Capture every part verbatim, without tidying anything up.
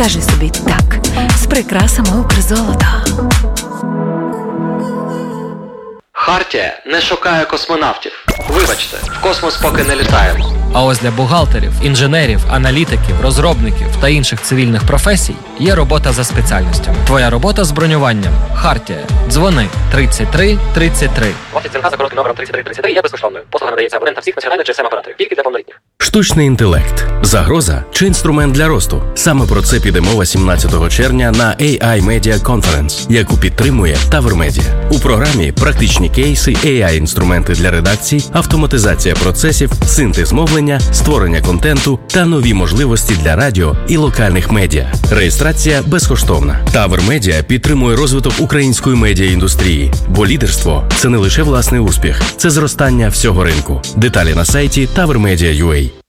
Кажи собі так, з прикрасами Укрзолота. Хартія не шукає космонавтів. Вибачте, в космос поки не літаємо. А ось для бухгалтерів, інженерів, аналітиків, розробників та інших цивільних професій є робота за спеціальністю. Твоя робота з бронюванням. Хартія. Дзвони тридцять три тридцять три. Офіс дзвінка за коротким номером тридцять три тридцять три є безкоштовною. Послуга надається абонентам всіх національних джі ес ем-операторів. Тільки для повнолітніх. Штучний інтелект. Загроза чи інструмент для росту? Саме про це піде мова сімнадцятого червня на ей ай Media Conference, яку підтримує Tower Media. У програмі практичні кейси, ей ай-інструменти для редакцій, автоматизація процесів, синтез мовлення, створення контенту та нові можливості для радіо і локальних медіа. Реєстрація безкоштовна. Tower Media підтримує розвиток української медіаіндустрії, бо лідерство – це не лише власний успіх, це зростання всього ринку. Деталі на сайті тавер медіа крапка ю а.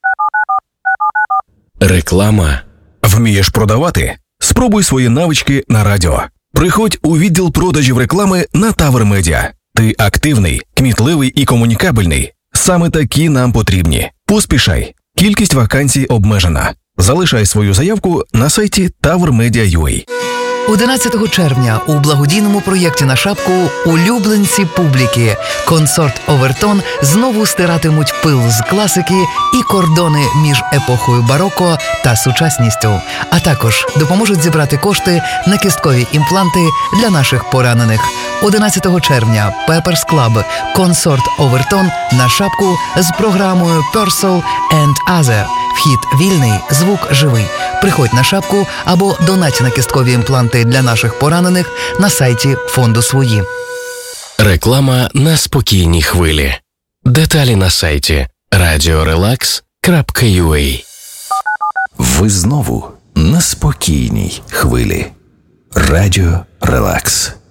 Реклама. Вмієш продавати? Спробуй свої навички на радіо. Приходь у відділ продажів реклами на Tower Media. Ти активний, кмітливий і комунікабельний. Саме такі нам потрібні. Поспішай. Кількість вакансій обмежена. Залишай свою заявку на сайті тавер медіа крапка ю а. одинадцятого червня у благодійному проєкті на шапку «Улюбленці публіки» консорт «Овертон» знову стиратимуть пил з класики і кордони між епохою бароко та сучасністю, а також допоможуть зібрати кошти на кісткові імпланти для наших поранених. одинадцятого червня Pepper's Club консорт «Овертон» на шапку з програмою «Purcell and Other». Вхід вільний, звук живий. Приходь на шапку або донать на кісткові імпланти для наших поранених на сайті фонду «Свої». Реклама на спокійній хвилі. Деталі на сайті радіо релакс крапка ю а. Ви знову на спокійній хвилі. Радіо Релакс.